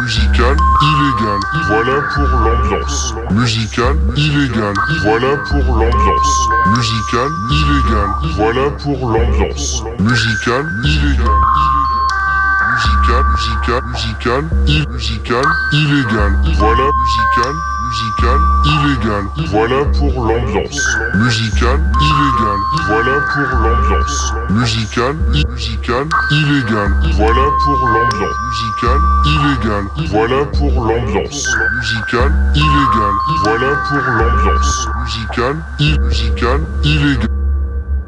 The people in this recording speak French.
musical, illégal, voilà pour l'ambiance. Musical, illégal, voilà pour l'ambiance. Musical, illégal, voilà pour l'ambiance. Musical, illégal. Musical, illégal, voilà illégal, voilà pour l'ambiance. Musical, illégal, voilà pour l'ambiance. Musical, illégal, voilà pour l'ambiance. Musical, illégal, voilà pour l'ambiance. Musical, illégal, voilà pour l'ambiance. Musical, illégal.